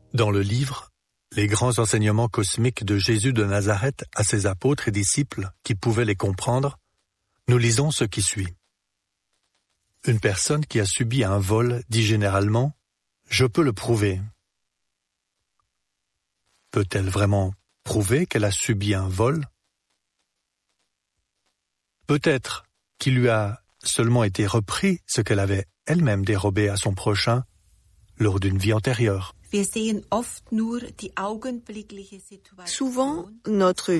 Dans le livre « Les grands enseignements cosmiques de Jésus de Nazareth à ses apôtres et disciples qui pouvaient les comprendre », nous lisons ce qui suit. Une personne qui a subi un vol dit généralement « Je peux le prouver ». Peut-elle vraiment prouver qu'elle a subi un vol? Peut-être qu'il lui a seulement été repris ce qu'elle avait elle-même dérobé à son prochain lors d'une vie antérieure. Souvent, notre